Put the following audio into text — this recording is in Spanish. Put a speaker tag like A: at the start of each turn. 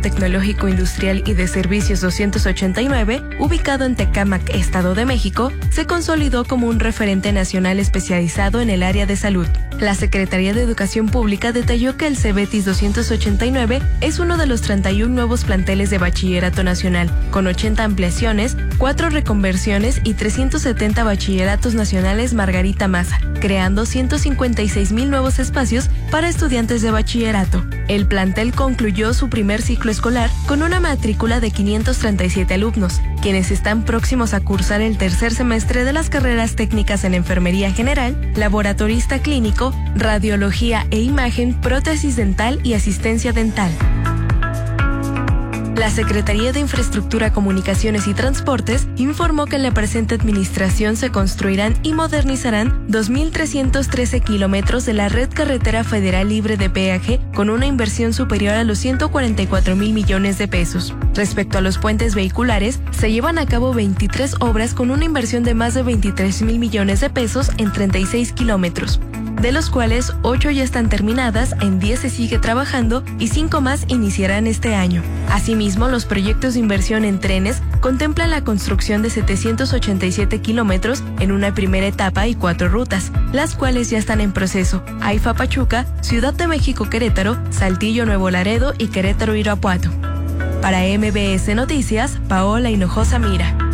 A: Tecnológico Industrial y de Servicios 289, ubicado en Tecámac, Estado de México, se consolidó como un referente nacional especializado en el área de salud. La Secretaría de Educación Pública detalló que el Cebetis 289 es uno de los 31 nuevos planteles de bachillerato nacional, con 80 ampliaciones, 4 reconversiones y 370 bachilleratos nacionales Margarita Maza, creando 156,000 nuevos espacios para estudiantes de bachillerato. El plantel concluyó su primer ciclo escolar con una matrícula de 537 alumnos, quienes están próximos a cursar el tercer semestre de las carreras técnicas en Enfermería General, Laboratorista Clínico, Radiología e Imagen, Prótesis Dental y Asistencia Dental. La Secretaría de Infraestructura, Comunicaciones y Transportes informó que en la presente administración se construirán y modernizarán 2,313 kilómetros de la red carretera federal libre de peaje con una inversión superior a los 144,000 millones de pesos. Respecto a los puentes vehiculares, se llevan a cabo 23 obras con una inversión de más de 23,000 millones de pesos en 36 kilómetros, de los cuales 8 ya están terminadas, en 10 se sigue trabajando y 5 más iniciarán este año. Asimismo, los proyectos de inversión en trenes contemplan la construcción de 787 kilómetros en una primera etapa y 4 rutas, las cuales ya están en proceso: AIFA Pachuca, Ciudad de México Querétaro, Saltillo Nuevo Laredo y Querétaro Irapuato. Para MBS Noticias, Paola Hinojosa Mira.